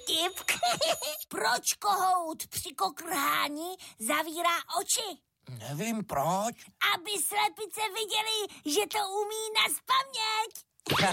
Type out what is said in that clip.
vtip. Proč kohout při kokrhání zavírá oči? Nevím proč. Aby slepice viděli, že to umí nazpaměť.